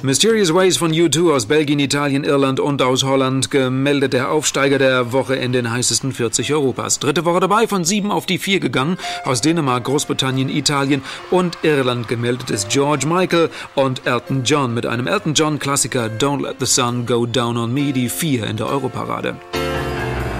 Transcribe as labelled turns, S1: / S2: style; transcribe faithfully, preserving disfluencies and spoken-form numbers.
S1: Mysterious Ways von U zwei aus Belgien, Italien, Irland und aus Holland gemeldet der Aufsteiger der Woche in den heißesten vierzig Europas. Dritte Woche dabei, von sieben auf die vier gegangen. Aus Dänemark, Großbritannien, Italien und Irland gemeldet ist George Michael und Elton John mit einem Elton John Klassiker Don't Let the Sun Go Down on Me, die vier in der Europarade.